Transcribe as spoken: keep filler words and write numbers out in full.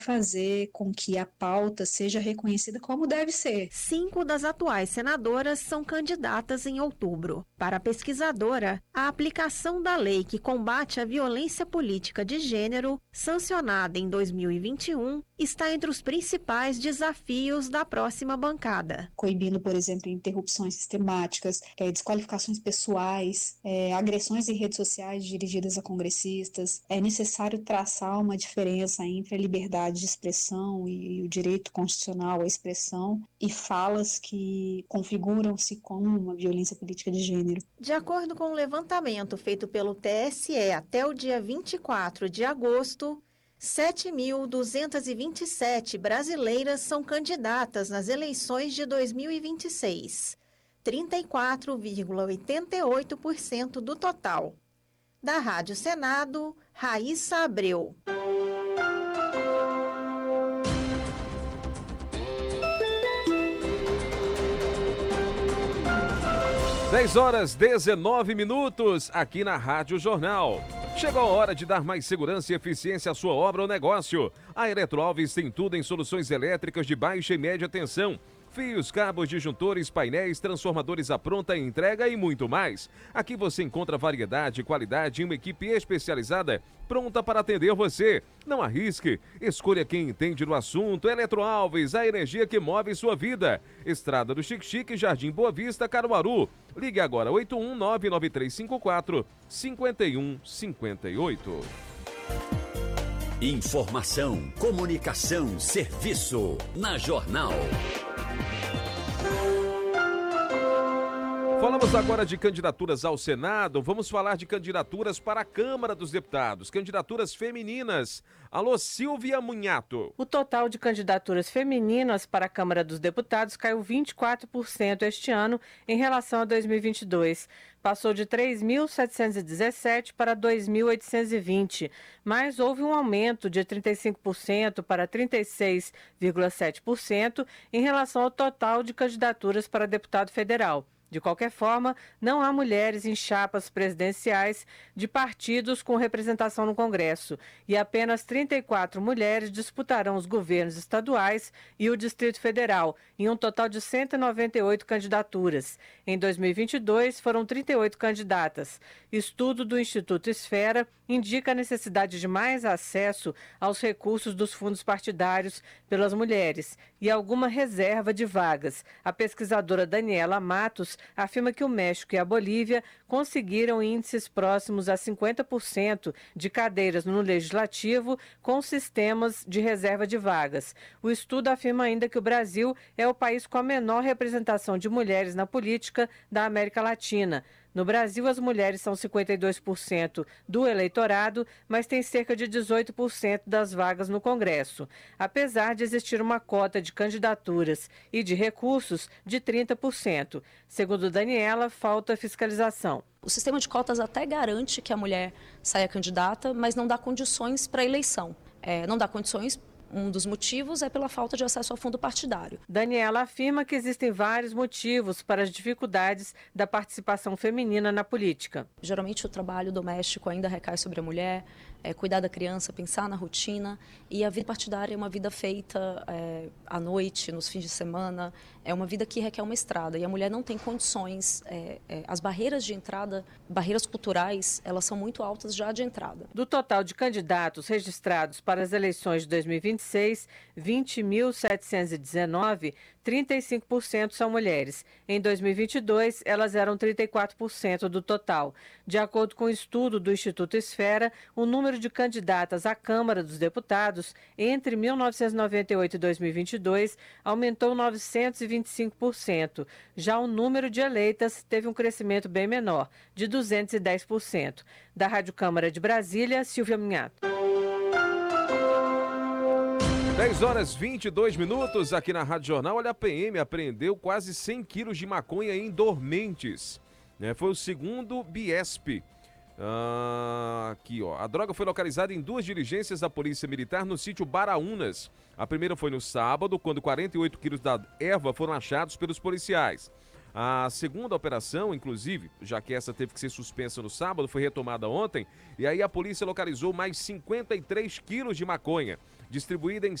fazer com que a pauta seja reconhecida como deve ser. Cinco das atuais senadoras são candidatas em outubro. Para a pesquisadora, a aplicação da lei que combate a violência política de gênero, sancionada em dois mil e vinte e um, está entre os principais desafios da próxima bancada. Coibindo, por exemplo, interrupções sistemáticas, é, desqualificações pessoais, é, agressões em redes sociais dirigidas a congressistas. É necessário traçar uma diferença entre a liberdade de expressão e o direito constitucional à expressão e falas que configuram-se como uma violência política de gênero. De acordo com o levantamento feito pelo T S E até o dia vinte e quatro de agosto, sete mil duzentas e vinte e sete brasileiras são candidatas nas eleições de dois mil e vinte e seis, trinta e quatro vírgula oitenta e oito por cento do total. Da Rádio Senado, Raíssa Abreu. dez horas, dezenove minutos, aqui na Rádio Jornal. Chegou a hora de dar mais segurança e eficiência à sua obra ou negócio. A Eletroalves tem tudo em soluções elétricas de baixa e média tensão. Fios, cabos, disjuntores, painéis, transformadores à pronta entrega e muito mais. Aqui você encontra variedade, qualidade e uma equipe especializada pronta para atender você. Não arrisque, escolha quem entende do assunto. Eletroalves, a energia que move sua vida. Estrada do Xique-Xique, Jardim Boa Vista, Caruaru. Ligue agora oito um nove nove três cinco quatro cinco um cinco oito. Informação, comunicação, serviço. Na Jornal. Falamos agora de candidaturas ao Senado, vamos falar de candidaturas para a Câmara dos Deputados, candidaturas femininas. Alô, Silvia Munhato. O total de candidaturas femininas para a Câmara dos Deputados caiu vinte e quatro por cento este ano em relação a dois mil e vinte e dois. Passou de três mil setecentos e dezessete para dois mil oitocentos e vinte, mas houve um aumento de trinta e cinco por cento para trinta e seis vírgula sete por cento em relação ao total de candidaturas para deputado federal. De qualquer forma, não há mulheres em chapas presidenciais de partidos com representação no Congresso e apenas trinta e quatro mulheres disputarão os governos estaduais e o Distrito Federal, em um total de cento e noventa e oito candidaturas. Em dois mil e vinte e dois, foram trinta e oito candidatas. Estudo do Instituto Esfera indica a necessidade de mais acesso aos recursos dos fundos partidários pelas mulheres e alguma reserva de vagas. A pesquisadora Daniela Matos afirma que o México e a Bolívia conseguiram índices próximos a cinquenta por cento de cadeiras no legislativo com sistemas de reserva de vagas. O estudo afirma ainda que o Brasil é o país com a menor representação de mulheres na política da América Latina. No Brasil, as mulheres são cinquenta e dois por cento do eleitorado, mas têm cerca de dezoito por cento das vagas no Congresso, apesar de existir uma cota de candidaturas e de recursos de trinta por cento. Segundo Daniela, falta fiscalização. O sistema de cotas até garante que a mulher saia candidata, mas não dá condições para a eleição. É, não dá condições. Um dos motivos é pela falta de acesso ao fundo partidário. Daniela afirma que existem vários motivos para as dificuldades da participação feminina na política. Geralmente o trabalho doméstico ainda recai sobre a mulher, é, cuidar da criança, pensar na rotina, e a vida partidária é uma vida feita é, à noite, nos fins de semana, é uma vida que requer uma estrada, e a mulher não tem condições, é, é, as barreiras de entrada, barreiras culturais, elas são muito altas já de entrada. Do total de candidatos registrados para as eleições de dois mil e vinte e seis, vinte mil setecentos e dezenove, trinta e cinco por cento são mulheres. Em dois mil e vinte e dois, elas eram trinta e quatro por cento do total. De acordo com o estudo do Instituto Esfera, o número de candidatas à Câmara dos Deputados entre mil novecentos e noventa e oito e dois mil e vinte e dois aumentou novecentos e vinte e cinco por cento. Já o número de eleitas teve um crescimento bem menor, de duzentos e dez por cento. Da Rádio Câmara de Brasília, Silvia Minhato. dez horas e vinte e dois minutos aqui na Rádio Jornal. Olha, a P M apreendeu quase cem quilos de maconha em Dormentes. Né? Foi o segundo Biesp. Ah, aqui, ó. A droga foi localizada em duas diligências da Polícia Militar no sítio Baraunas. A primeira foi no sábado, quando quarenta e oito quilos da erva foram achados pelos policiais. A segunda operação, inclusive, já que essa teve que ser suspensa no sábado, foi retomada ontem, e aí a polícia localizou mais cinquenta e três quilos de maconha. distribuída em